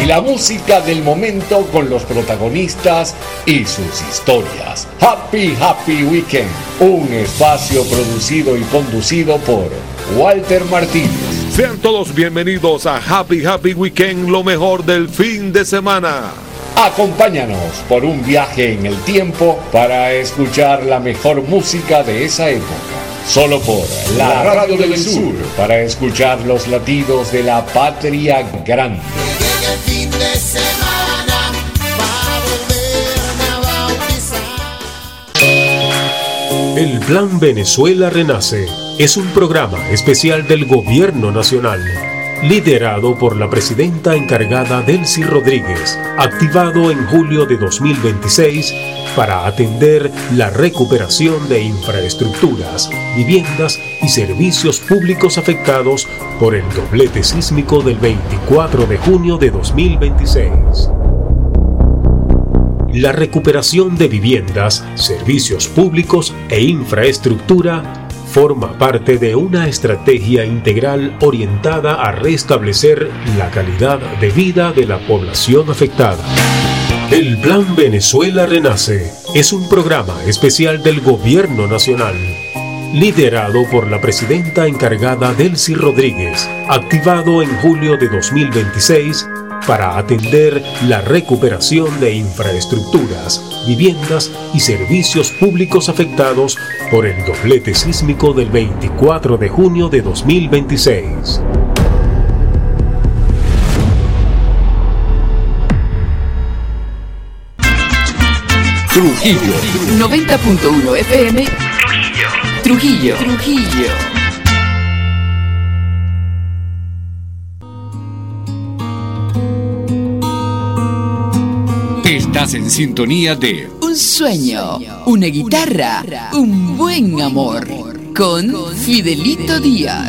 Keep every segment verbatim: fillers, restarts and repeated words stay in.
y la música del momento con los protagonistas y sus historias. Happy Happy Weekend, un espacio producido y conducido por Walter Martínez. Sean todos bienvenidos a Happy Happy Weekend, lo mejor del fin de semana. Acompáñanos por un viaje en el tiempo para escuchar la mejor música de esa época. Solo por la Radio del Sur, para escuchar los latidos de la patria grande. El fin de semana para volverme a bautizar. El Plan Venezuela Renace es un programa especial del Gobierno Nacional, liderado por la presidenta encargada Delcy Rodríguez, activado en julio de dos mil veintiséis para atender la recuperación de infraestructuras, viviendas y servicios públicos afectados por el doblete sísmico del veinticuatro de junio de dos mil veintiséis. La recuperación de viviendas, servicios públicos e infraestructura forma parte de una estrategia integral orientada a restablecer la calidad de vida de la población afectada. El Plan Venezuela Renace es un programa especial del Gobierno Nacional, liderado por la presidenta encargada Delcy Rodríguez, activado en julio de dos mil veintiséis para atender la recuperación de infraestructuras, viviendas y servicios públicos afectados por el doblete sísmico del veinticuatro de junio de dos mil veintiséis. Trujillo noventa punto uno F M. Trujillo. Trujillo. Trujillo. Estás en sintonía de Un sueño, una guitarra, un buen amor. Con Fidelito Díaz.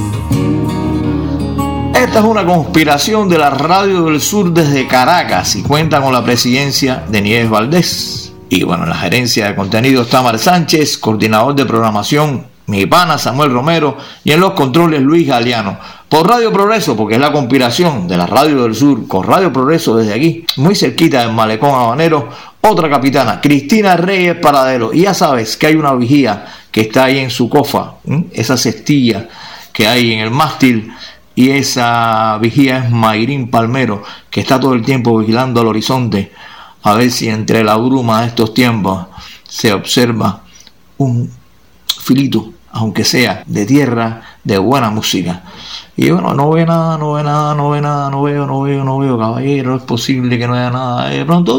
Esta es una conspiración de la Radio del Sur desde Caracas y cuenta con la presidencia de Nieves Valdés. Y bueno, en la gerencia de contenido está Mar Sánchez, coordinador de programación mi pana Samuel Romero y en los controles Luis Galeano. Por Radio Progreso, porque es la conspiración de la Radio del Sur con Radio Progreso desde aquí, muy cerquita del Malecón Habanero, otra capitana, Cristina Reyes Paradero. Y ya sabes que hay una vigía que está ahí en su cofa, ¿eh? Esa cestilla que hay en el mástil, y esa vigía es Mayrín Palmero, que está todo el tiempo vigilando al horizonte a ver si entre la bruma de estos tiempos se observa un filito, aunque sea de tierra, de buena música. Y bueno, no ve nada, no ve nada, no ve nada, no veo, no veo, no veo, caballero, es posible que no haya nada. De pronto,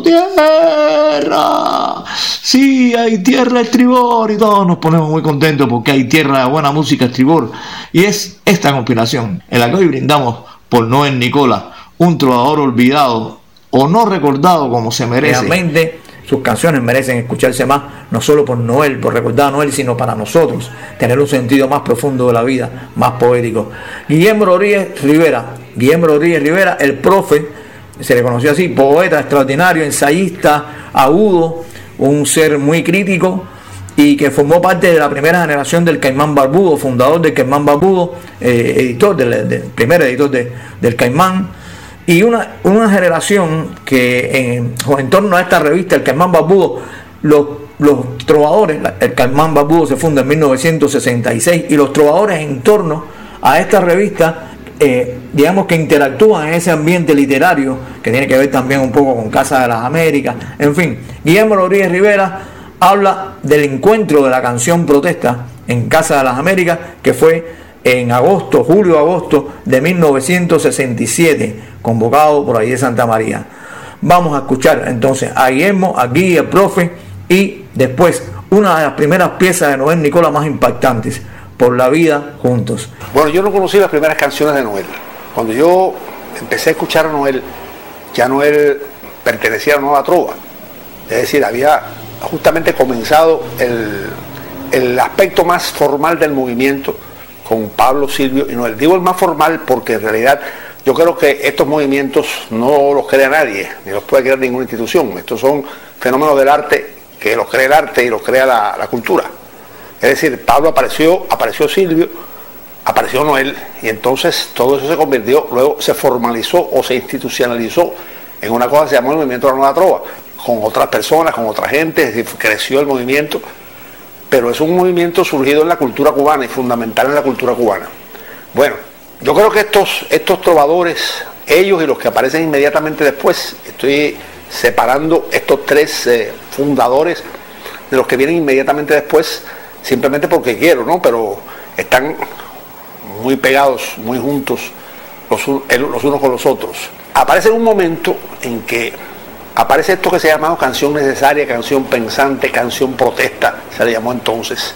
tierra, sí, hay tierra estribor, y todos nos ponemos muy contentos porque hay tierra de buena música estribor. Y es esta conspiración en la que hoy brindamos por Noel Nicola, un trovador olvidado o no recordado como se merece. Realmente sus canciones merecen escucharse más, no solo por Noel, por recordar a Noel, sino para nosotros, tener un sentido más profundo de la vida, más poético. Guillermo Rodríguez Rivera, Guillermo Rodríguez Rivera, el profe, se le conoció así, poeta extraordinario, ensayista, agudo, un ser muy crítico y que formó parte de la primera generación del Caimán Barbudo, fundador del Caimán Barbudo, eh, editor, del, del primer editor de, del Caimán. Y una, una generación que en, en torno a esta revista, el Caimán Barbudo, los, los trovadores, el Caimán Barbudo se funda en mil novecientos sesenta y seis, y los trovadores en torno a esta revista, eh, digamos que interactúan en ese ambiente literario, que tiene que ver también un poco con Casa de las Américas, en fin. Guillermo Rodríguez Rivera habla del encuentro de la canción Protesta en Casa de las Américas, que fue en agosto, julio-agosto de mil novecientos sesenta y siete, convocado por ahí de Santa María. Vamos a escuchar entonces a Guillermo, aquí el profe, y después una de las primeras piezas de Noel Nicola más impactantes, Por la Vida Juntos. Bueno, yo no conocí las primeras canciones de Noel. Cuando yo empecé a escuchar a Noel, ya Noel pertenecía a la Nueva Trova. Es decir, había justamente comenzado el, el aspecto más formal del movimiento con Pablo, Silvio y Noel. Digo el más formal porque en realidad yo creo que estos movimientos no los crea nadie, ni los puede crear ninguna institución. Estos son fenómenos del arte que los crea el arte y los crea la, la cultura. Es decir, Pablo apareció, apareció Silvio apareció Noel y entonces todo eso se convirtió, luego se formalizó o se institucionalizó en una cosa que se llamó el movimiento de la Nueva Trova, con otras personas, con otra gente, es decir, creció el movimiento, pero es un movimiento surgido en la cultura cubana y fundamental en la cultura cubana. Bueno, yo creo que estos, estos trovadores, ellos y los que aparecen inmediatamente después, estoy separando estos tres eh, fundadores de los que vienen inmediatamente después, simplemente porque quiero, ¿no? Pero están muy pegados, muy juntos los, los unos con los otros. Aparece un momento en que aparece esto que se ha llamado canción necesaria, canción pensante, canción protesta, se le llamó entonces,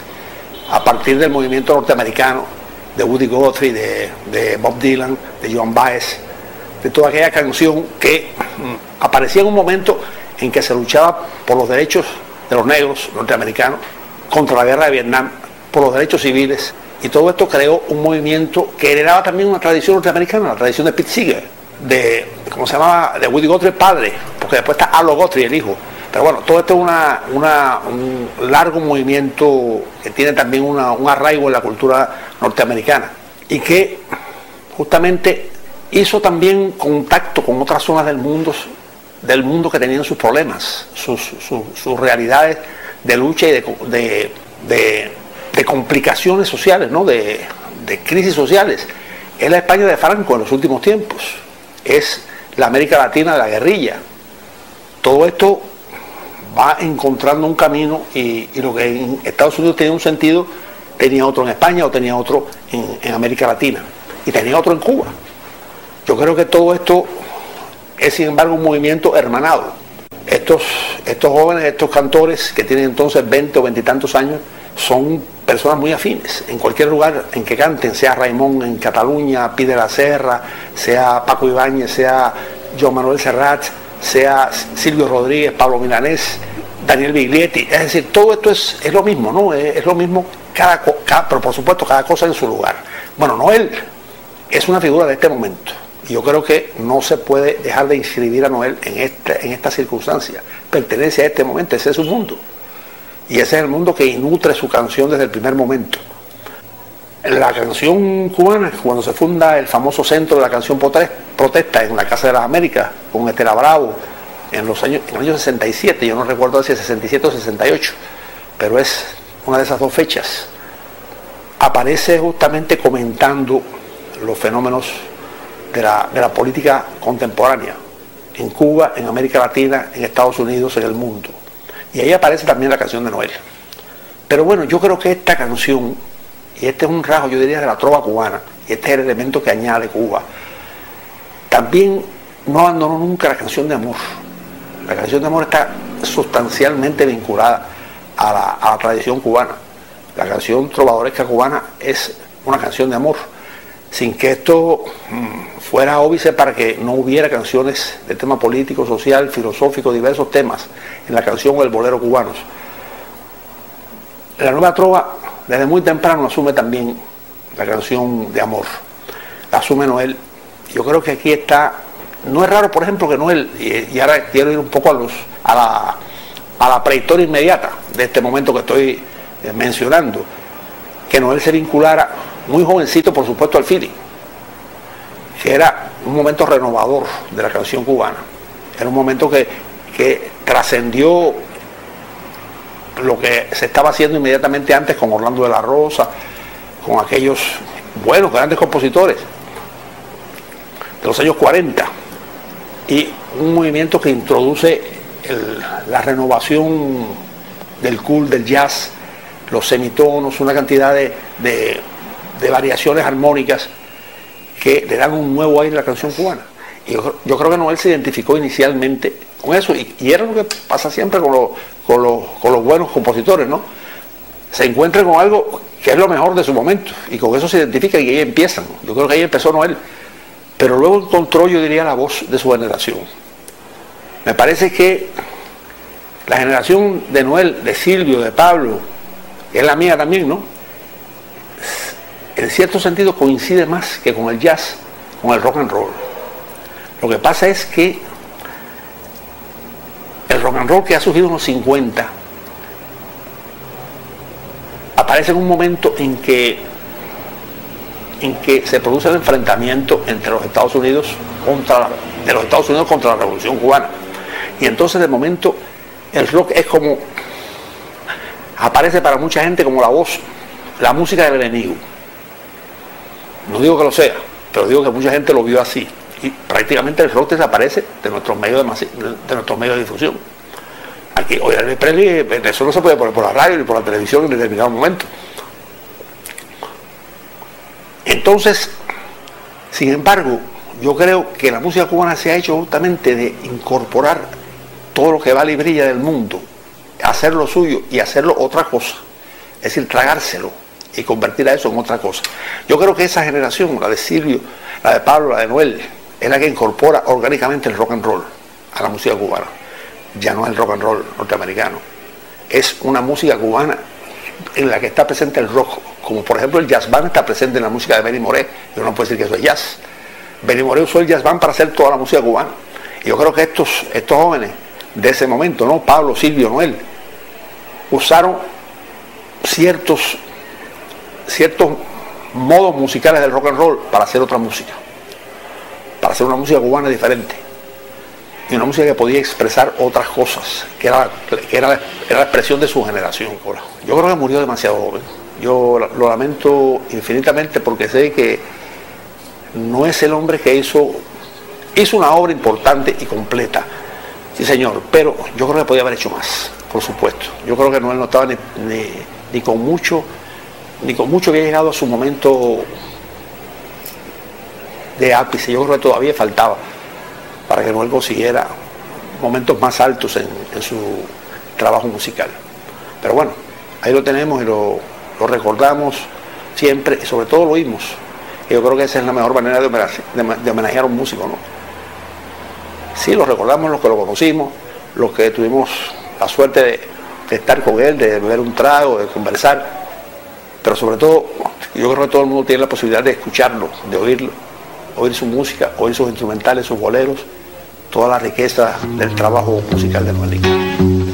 a partir del movimiento norteamericano, de Woody Guthrie, de, de Bob Dylan, de Joan Baez, de toda aquella canción que mm, aparecía en un momento en que se luchaba por los derechos de los negros norteamericanos, contra la guerra de Vietnam, por los derechos civiles, y todo esto creó un movimiento que heredaba también una tradición norteamericana, la tradición de Pete Seeger, de, ¿cómo se llamaba?, de Woody Guthrie padre, porque después está Arlo Guthrie, el hijo. Pero bueno, todo esto es una, una, un largo movimiento que tiene también una, un arraigo en la cultura norteamericana y que justamente hizo también contacto con otras zonas del mundo, del mundo que tenían sus problemas, sus, sus, sus realidades de lucha y de, de, de, de complicaciones sociales, ¿no? de, de crisis sociales. Es la España de Franco en los últimos tiempos, es la América Latina de la guerrilla. Todo esto va encontrando un camino y, y lo que en Estados Unidos tenía un sentido, tenía otro en España o tenía otro en, en América Latina y tenía otro en Cuba. Yo creo que todo esto es, sin embargo, un movimiento hermanado. Estos, estos jóvenes, estos cantores que tienen entonces veinte o veinte y tantos años, son personas muy afines. En cualquier lugar en que canten, sea Raimón en Cataluña, Pi de la Serra, sea Paco Ibáñez, sea Joan Manuel Serrat, sea Silvio Rodríguez, Pablo Milanés, Daniel Biglietti, es decir, todo esto es, es lo mismo, ¿no? Es, es lo mismo, cada, cada, pero por supuesto cada cosa en su lugar. Bueno, Noel es una figura de este momento y yo creo que no se puede dejar de inscribir a Noel en esta, en esta circunstancia. Pertenece a este momento, ese es su mundo y ese es el mundo que nutre su canción desde el primer momento. La canción cubana, cuando se funda el famoso centro de la canción protesta en la Casa de las Américas, con Estela Bravo, en los años, en el año sesenta y siete, yo no recuerdo si es sesenta y siete o sesenta y ocho, pero es una de esas dos fechas, aparece justamente comentando los fenómenos de la, de la política contemporánea, en Cuba, en América Latina, en Estados Unidos, en el mundo. Y ahí aparece también la canción de Noel. Pero bueno, yo creo que esta canción, y este es un rasgo, yo diría, de la trova cubana, y este es el elemento que añade Cuba, también no abandonó nunca la canción de amor. La canción de amor está sustancialmente vinculada a la, a la tradición cubana. La canción trovadoresca cubana es una canción de amor, sin que esto mmm, fuera óbice para que no hubiera canciones de tema político, social, filosófico, diversos temas en la canción o el bolero cubanos. La nueva trova desde muy temprano asume también la canción de amor, la asume Noel. Yo creo que aquí está, no es raro por ejemplo que Noel, y, y ahora quiero ir un poco a, los, a, la, a la prehistoria inmediata de este momento que estoy eh, mencionando, que Noel se vinculara muy jovencito por supuesto al feeling, que era un momento renovador de la canción cubana, era un momento que, que trascendió lo que se estaba haciendo inmediatamente antes con Orlando de la Rosa, con aquellos buenos, grandes compositores de los años cuarenta, y un movimiento que introduce el, la renovación del cool, del jazz, los semitonos, una cantidad de, de, de variaciones armónicas que le dan un nuevo aire a la canción cubana. Y yo, yo creo que Noel se identificó inicialmente con eso, y, y era lo que pasa siempre con, lo, con, lo, con los buenos compositores, ¿no? Se encuentran con algo que es lo mejor de su momento, y con eso se identifican y ahí empiezan. Yo creo que ahí empezó Noel, pero luego encontró, yo diría, la voz de su generación. Me parece que la generación de Noel, de Silvio, de Pablo, que es la mía también, ¿no? En cierto sentido coincide más que con el jazz, con el rock and roll. Lo que pasa es que el rock and roll que ha surgido en los cincuenta aparece en un momento en que en que se produce el enfrentamiento entre los Estados Unidos contra la, de los Estados Unidos contra la Revolución Cubana. Y entonces de momento el rock es como, aparece para mucha gente como la voz, la música del enemigo. No digo que lo sea, pero digo que mucha gente lo vio así. Y prácticamente el rock desaparece de nuestros medios de, de, nuestros medios de difusión. Aquí, hoy Elvis Presley, eso no se puede poner por la radio ni por la televisión en determinado momento. Entonces, sin embargo, yo creo que la música cubana se ha hecho justamente de incorporar todo lo que vale y brilla del mundo, hacerlo suyo y hacerlo otra cosa, es decir, tragárselo y convertir a eso en otra cosa. Yo creo que esa generación, la de Silvio, la de Pablo, la de Noel, es la que incorpora orgánicamente el rock and roll a la música cubana. Ya no es el rock and roll norteamericano, es una música cubana en la que está presente el rock, como por ejemplo el jazz band está presente en la música de Benny Moré. Yo no puedo decir que eso es jazz. Benny Moré usó el jazz band para hacer toda la música cubana. Y yo creo que estos, estos jóvenes de ese momento, ¿no? Pablo, Silvio, Noel, usaron ciertos, ciertos modos musicales del rock and roll para hacer otra música, para hacer una música cubana diferente. Y una música que podía expresar otras cosas, que era, que era, era la expresión de su generación. Yo creo que murió demasiado joven. Yo lo lamento infinitamente porque sé que no es el hombre que hizo, hizo una obra importante y completa, sí señor, pero yo creo que podía haber hecho más, por supuesto. Yo creo que Noel no estaba ni, ni, ni con mucho, ni con mucho había llegado a su momento de ápice. Yo creo que todavía faltaba para que Noel consiguiera momentos más altos en, en su trabajo musical. Pero bueno, ahí lo tenemos y lo, lo recordamos siempre y sobre todo lo oímos. Y yo creo que esa es la mejor manera de homenajear, de, de homenajear a un músico, ¿no? Sí, lo recordamos los que lo conocimos, los que tuvimos la suerte de, de estar con él, de beber un trago, de conversar, pero sobre todo, yo creo que todo el mundo tiene la posibilidad de escucharlo, de oírlo, oír su música, oír sus instrumentales, sus boleros, toda la riqueza del trabajo musical de Noel.